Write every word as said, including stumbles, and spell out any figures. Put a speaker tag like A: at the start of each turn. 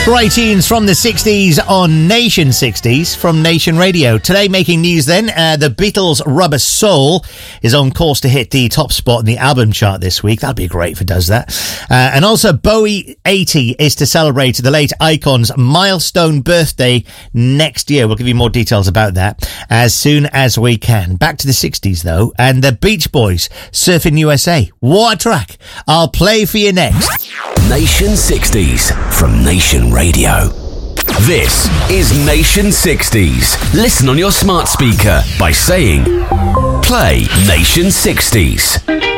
A: Great tunes from the sixties on Nation sixties from Nation Radio. Today making news then, uh, the Beatles' Rubber Soul is on course to hit the top spot in the album chart this week. That'd be great if it does that. Uh, and also Bowie eighty is to celebrate the late icon's milestone birthday next year. We'll give you more details about that as soon as we can. Back to the sixties though, and the Beach Boys, Surfing U S A. What a track. I'll play for you next.
B: Nation sixties from Nation Radio. This is Nation sixties. Listen on your smart speaker by saying, play Nation sixties.